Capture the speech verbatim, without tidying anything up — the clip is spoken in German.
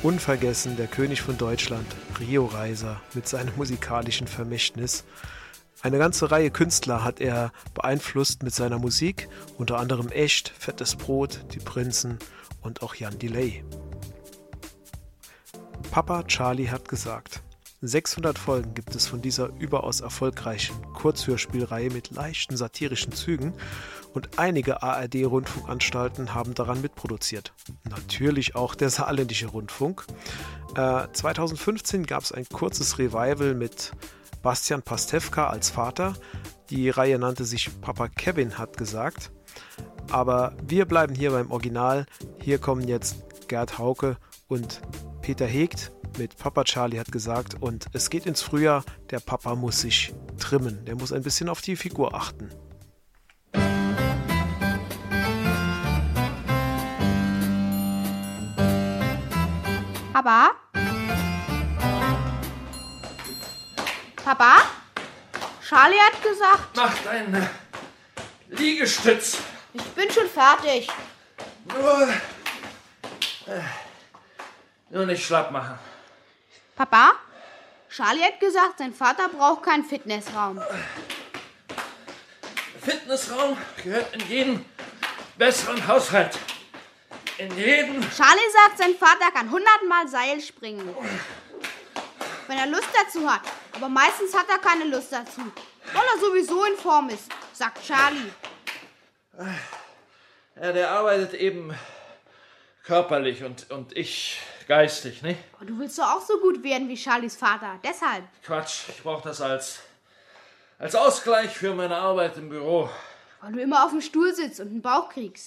Unvergessen der König von Deutschland, Rio Reiser, mit seinem musikalischen Vermächtnis. Eine ganze Reihe Künstler hat er beeinflusst mit seiner Musik, unter anderem Echt, Fettes Brot, Die Prinzen und auch Jan Delay. Papa Charlie hat gesagt, sechshundert Folgen gibt es von dieser überaus erfolgreichen Kurzhörspielreihe mit leichten satirischen Zügen und einige A R D-Rundfunkanstalten haben daran mitproduziert. Natürlich auch der Saarländische Rundfunk. Äh, zweitausendfünfzehn gab es ein kurzes Revival mit Bastian Pastewka als Vater. Die Reihe nannte sich Papa Kevin hat gesagt. Aber wir bleiben hier beim Original. Hier kommen jetzt Gerd Hauke und Peter Hegt mit Papa Charlie hat gesagt. Und es geht ins Frühjahr. Der Papa muss sich trimmen. Der muss ein bisschen auf die Figur achten. Papa? Papa? Charlie hat gesagt... Mach deinen Liegestütz. Ich bin schon fertig. Nur, äh, nur nicht schlapp machen. Papa? Charlie hat gesagt, sein Vater braucht keinen Fitnessraum. Fitnessraum gehört in jeden besseren Haushalt. In jeden... Charlie sagt, sein Vater kann hundertmal Seil springen. Wenn er Lust dazu hat. Aber meistens hat er keine Lust dazu. Weil er sowieso in Form ist, sagt Charlie. Ja, der arbeitet eben körperlich und, und ich geistig, ne? Aber du willst doch auch so gut werden wie Charlies Vater. Deshalb. Quatsch, ich brauch das als, als Ausgleich für meine Arbeit im Büro. Weil du immer auf dem Stuhl sitzt und einen Bauch kriegst.